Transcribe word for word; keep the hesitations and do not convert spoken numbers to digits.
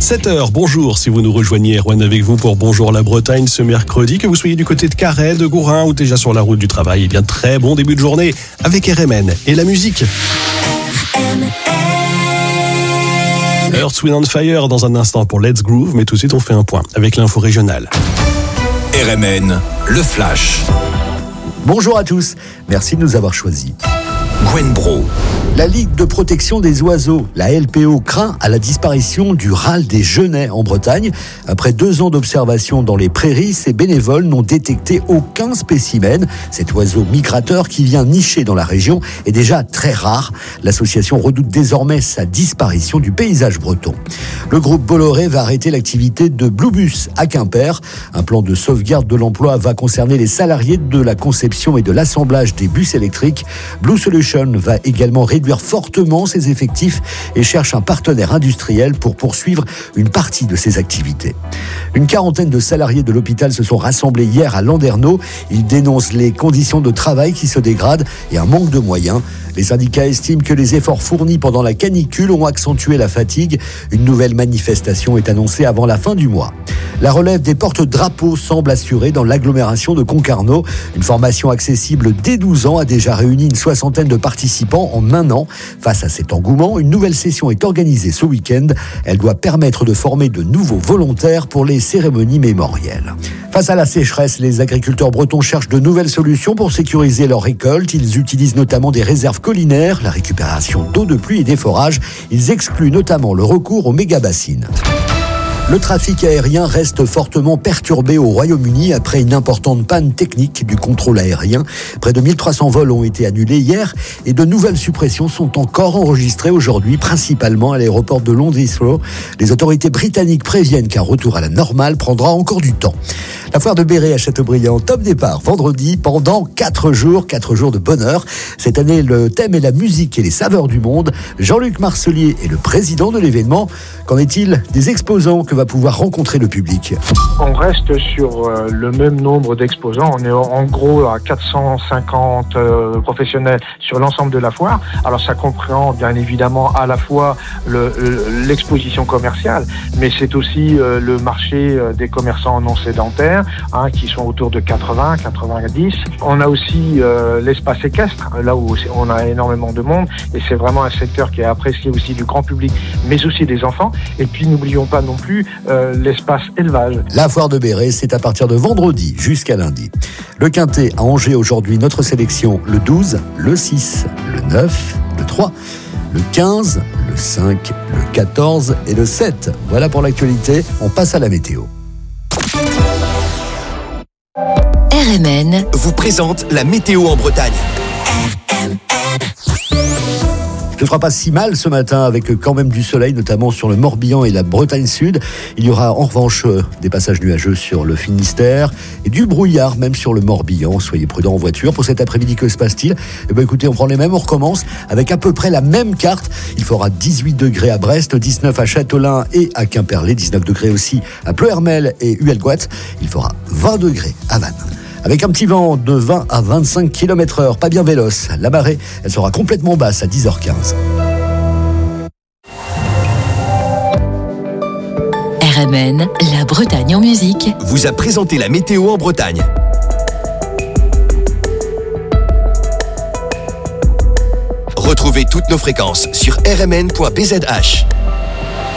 sept heures, bonjour si vous nous rejoignez, Erwan avec vous pour Bonjour la Bretagne ce mercredi, que vous soyez du côté de Carhaix, de Gourin ou déjà sur la route du travail. Eh bien très bon début de journée avec R M N et la musique. Earth, Wind and Fire dans un instant pour Let's Groove, mais tout de suite on fait un point avec l'info régionale. R M N, le Flash. Bonjour à tous, merci de nous avoir choisis. Gwen Bro. La Ligue de protection des oiseaux, la L P O, craint à la disparition du râle des genêts en Bretagne. Après deux ans d'observation dans les prairies, ces bénévoles n'ont détecté aucun spécimen. Cet oiseau migrateur qui vient nicher dans la région est déjà très rare. L'association redoute désormais sa disparition du paysage breton. Le groupe Bolloré va arrêter l'activité de Bluebus à Quimper. Un plan de sauvegarde de l'emploi va concerner les salariés de la conception et de l'assemblage des bus électriques. Blue Solution va également réduire fortement ses effectifs et cherche un partenaire industriel pour poursuivre une partie de ses activités. Une quarantaine de salariés de l'hôpital se sont rassemblés hier à Landerneau. Ils dénoncent les conditions de travail qui se dégradent et un manque de moyens. Les syndicats estiment que les efforts fournis pendant la canicule ont accentué la fatigue. Une nouvelle manifestation est annoncée avant la fin du mois. La relève des porte-drapeaux semble assurée dans l'agglomération de Concarneau. Une formation accessible dès douze ans a déjà réuni une soixantaine de participants en un an. Face à cet engouement, une nouvelle session est organisée ce week-end. Elle doit permettre de former de nouveaux volontaires pour les cérémonies mémorielles. Face à la sécheresse, les agriculteurs bretons cherchent de nouvelles solutions pour sécuriser leurs récoltes. Ils utilisent notamment des réserves collinaires, la récupération d'eau de pluie et des forages. Ils excluent notamment le recours aux méga-bassines. Le trafic aérien reste fortement perturbé au Royaume-Uni après une importante panne technique du contrôle aérien. Près de mille trois cents vols ont été annulés hier et de nouvelles suppressions sont encore enregistrées aujourd'hui, principalement à l'aéroport de Londres Heathrow. Les autorités britanniques préviennent qu'un retour à la normale prendra encore du temps. La foire de Béret à Châteaubriand, top départ vendredi pendant quatre jours, quatre jours de bonheur. Cette année, le thème est la musique et les saveurs du monde. Jean-Luc Marcelier est le président de l'événement. Qu'en est-il des exposants que va pouvoir rencontrer le public? On reste sur euh, le même nombre d'exposants. On est en gros à quatre cent cinquante euh, professionnels sur l'ensemble de la foire. Alors ça comprend bien évidemment à la fois le, le, l'exposition commerciale, mais c'est aussi euh, le marché euh, des commerçants non sédentaires, hein, qui sont autour de quatre-vingts, quatre-vingt-dix. On a aussi euh, l'espace équestre, là où on a énormément de monde, et c'est vraiment un secteur qui est apprécié aussi du grand public, mais aussi des enfants. Et puis n'oublions pas non plus euh, l'espace élevage. La foire de Béret, c'est à partir de vendredi jusqu'à lundi. Le Quintet à Angers aujourd'hui, notre sélection le douze, le six, le neuf, le trois, le quinze, le cinq, le quatorze et le sept. Voilà pour l'actualité, on passe à la météo. R M N vous présente la météo en Bretagne. Ce ne sera pas si mal ce matin avec quand même du soleil, notamment sur le Morbihan et la Bretagne Sud. Il y aura en revanche des passages nuageux sur le Finistère et du brouillard même sur le Morbihan. Soyez prudents en voiture. Pour cet après-midi, que se passe-t-il? Eh bien écoutez, on prend les mêmes, on recommence avec à peu près la même carte. Il fera dix-huit degrés à Brest, dix-neuf à Châtelain et à Quimperlé, dix-neuf degrés aussi à Pleuhermel et Huelgoat. Il fera vingt degrés à Vannes. Avec un petit vent de vingt à vingt-cinq kilomètres heure, pas bien véloce. La marée, elle sera complètement basse à dix heures quinze. R M N, la Bretagne en musique, vous a présenté la météo en Bretagne. Retrouvez toutes nos fréquences sur r m n point b z h.